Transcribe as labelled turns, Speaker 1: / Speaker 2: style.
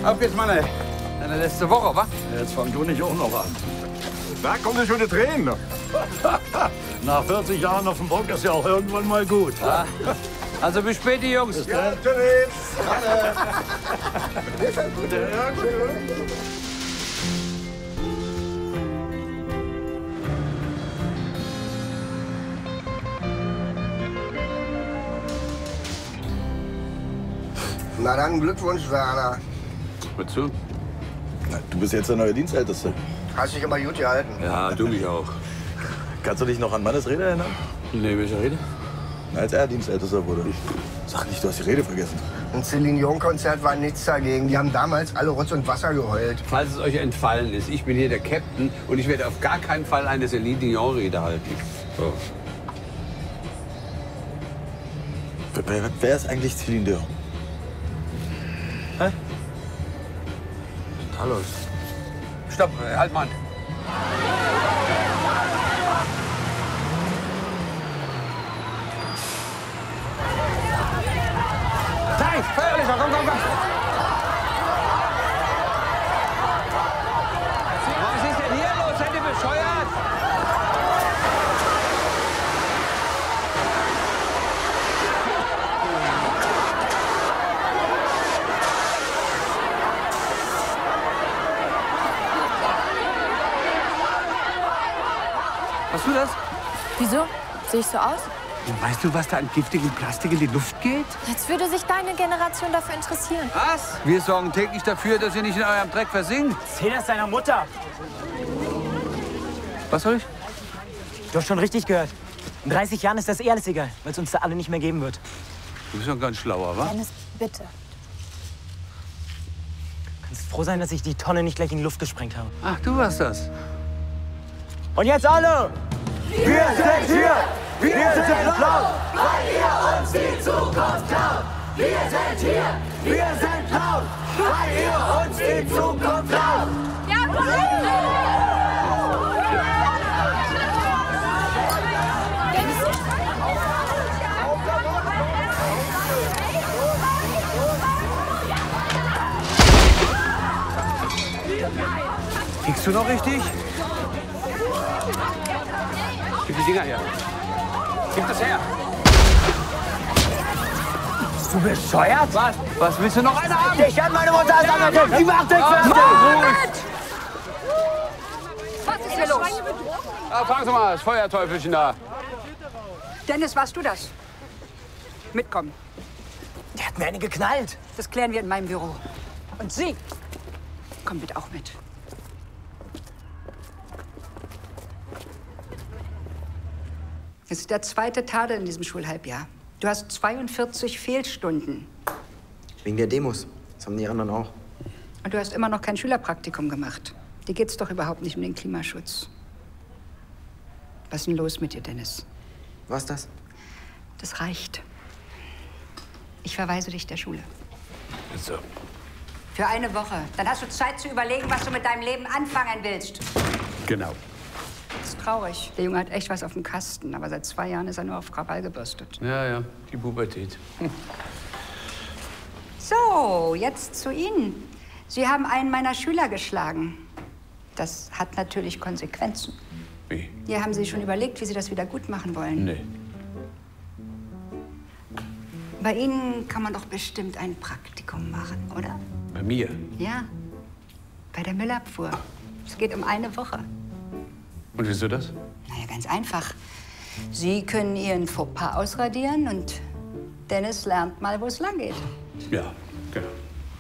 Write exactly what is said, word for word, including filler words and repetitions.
Speaker 1: Auf geht's, meine, deine letzte Woche, wa?
Speaker 2: Jetzt fang du nicht auch noch an.
Speaker 3: Da kommen schon die Tränen.
Speaker 2: Nach vierzig Jahren auf dem Bock ist ja auch irgendwann mal gut.
Speaker 1: Ja. Also bis später, Jungs.
Speaker 2: Bis dann.
Speaker 4: Na dann, Glückwunsch, Werner.
Speaker 1: Wozu?
Speaker 2: Na, du bist jetzt der neue Dienstälteste.
Speaker 4: Hast dich aber gut gehalten.
Speaker 1: Ja, du mich auch.
Speaker 2: Kannst du dich noch an Mannes Rede erinnern?
Speaker 1: Nee, welche Rede?
Speaker 2: Als er Dienstältester wurde. Sag nicht, du hast die Rede vergessen.
Speaker 4: Ein Celine Dion-Konzert war nichts dagegen. Die haben damals alle Rotz und Wasser geheult.
Speaker 1: Falls es euch entfallen ist, ich bin hier der Captain und ich werde auf gar keinen Fall eine Celine Dion-Rede halten. So.
Speaker 2: Wer, wer, wer ist eigentlich Celine Dion? Hä?
Speaker 1: Hallo. Stopp, äh, halt mal an. Nein, Feuerlöscher, komm, komm, komm! Was ist denn hier los? Seid ihr bescheuert? Hast du das?
Speaker 5: Wieso? Sehe ich so aus?
Speaker 1: Weißt du, was da an giftigem Plastik in die Luft geht?
Speaker 5: Als würde sich deine Generation dafür interessieren.
Speaker 1: Was? Wir sorgen täglich dafür, dass ihr nicht in eurem Dreck versinkt.
Speaker 6: Erzähl das deiner Mutter.
Speaker 1: Was soll ich?
Speaker 6: Du hast schon richtig gehört. In dreißig Jahren ist das eh alles egal, weil es uns da alle nicht mehr geben wird.
Speaker 1: Du bist doch ganz schlauer, wa?
Speaker 5: Dennis, bitte.
Speaker 6: Du kannst froh sein, dass ich die Tonne nicht gleich in die Luft gesprengt habe.
Speaker 1: Ach, du warst das.
Speaker 6: Und jetzt alle! Wir sind hier! Wir sind laut!
Speaker 7: Weil ihr uns die Zukunft klaut! Wir sind hier! Wir sind laut! Weil ihr uns die Zukunft klaut! Ja,
Speaker 1: Kriegst du noch richtig? Gib die Dinger her. Gib das her.
Speaker 6: Bist du bescheuert?
Speaker 1: Was? Was willst du noch eine haben?
Speaker 6: Ich hab meine Mutter als Anwältin! Die macht dich fertig!
Speaker 8: Was ist hier los?
Speaker 1: Ah, fragen Sie mal, das Feuerteufelchen da.
Speaker 8: Dennis, warst du das? Mitkommen.
Speaker 6: Der hat mir eine geknallt.
Speaker 8: Das klären wir in meinem Büro. Und Sie, kommen bitte auch mit. Das ist der zweite Tadel in diesem Schulhalbjahr. Du hast zweiundvierzig Fehlstunden.
Speaker 9: Wegen der Demos. Das haben die anderen auch.
Speaker 8: Und du hast immer noch kein Schülerpraktikum gemacht. Dir geht's doch überhaupt nicht um den Klimaschutz. Was ist denn los mit dir, Dennis?
Speaker 9: Was ist das?
Speaker 8: Das reicht. Ich verweise dich der Schule.
Speaker 1: So.
Speaker 8: Für eine Woche. Dann hast du Zeit zu überlegen, was du mit deinem Leben anfangen willst.
Speaker 1: Genau.
Speaker 8: Das ist traurig. Der Junge hat echt was auf dem Kasten, aber seit zwei Jahren ist er nur auf Krawall gebürstet.
Speaker 1: Ja, ja, die Pubertät. Hm.
Speaker 8: So, jetzt zu Ihnen. Sie haben einen meiner Schüler geschlagen. Das hat natürlich Konsequenzen.
Speaker 1: Wie?
Speaker 8: Ja, haben Sie schon überlegt, wie Sie das wieder gut machen wollen?
Speaker 1: Nee.
Speaker 8: Bei Ihnen kann man doch bestimmt ein Praktikum machen, oder?
Speaker 1: Bei mir?
Speaker 8: Ja, bei der Müllabfuhr. Es geht um eine Woche.
Speaker 1: Und wieso das?
Speaker 8: Na ja, ganz einfach. Sie können Ihren Fauxpas ausradieren und Dennis lernt mal, wo es lang geht.
Speaker 1: Ja, genau.